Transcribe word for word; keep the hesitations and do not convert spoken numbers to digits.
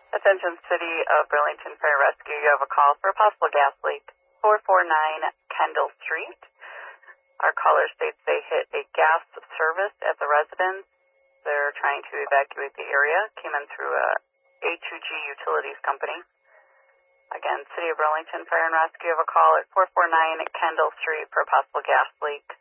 Attention City of Burlington Fire Rescue, you have a call for a possible gas leak. four four nine Kendall Street. Our caller states they hit a gas service at the residence. They're trying to evacuate the area. Came in through a A two G Utilities Company. Again, City of Burlington Fire and Rescue, you have a call at four four nine Kendall Street for a possible gas leak.